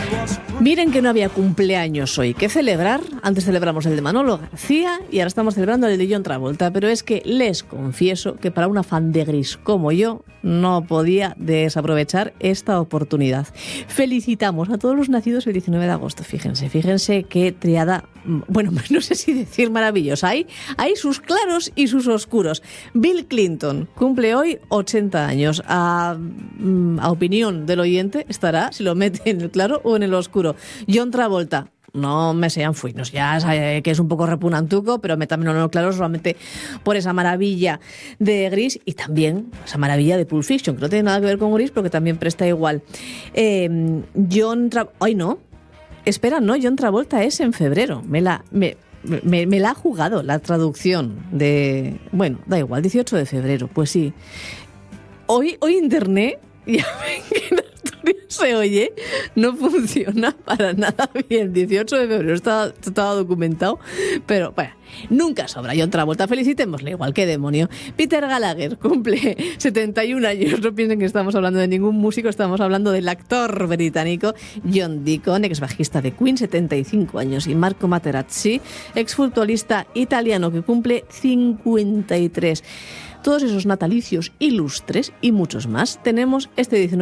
Miren que no había cumpleaños hoy que celebrar. Antes celebramos el de Manolo García y ahora estamos celebrando el de John Travolta. Pero es que les confieso que para una fan de Gris como yo no podía desaprovechar esta oportunidad. Felicitamos a todos los nacidos el 19 de agosto. Fíjense qué triada, bueno, no sé si decir maravillosa. Hay sus claros y sus oscuros. Bill Clinton cumple hoy 80 años. A opinión del oyente estará si lo mete en el claro o en el oscuro. John Travolta, no me sean fuinos, ya sabe que es un poco repugnantuco, pero métamelo en el claro solamente por esa maravilla de Gris y también esa maravilla de Pulp Fiction, que no tiene nada que ver con Gris, pero que también presta igual. John Travolta es en febrero. Me la ha jugado la traducción de... Bueno, da igual, 18 de febrero, pues sí. Hoy internet, ya ven que la historia se oye, no funciona para nada bien. 18 de febrero estaba documentado, pero bueno, nunca sobra. John Travolta, felicitémosle igual, qué demonio. Peter Gallagher cumple 71 años. No piensen que estamos hablando de ningún músico, estamos hablando del actor británico John Deacon, ex bajista de Queen, 75 años. Y Marco Materazzi, exfutbolista italiano que cumple 53. Todos esos natalicios ilustres y muchos más tenemos este 19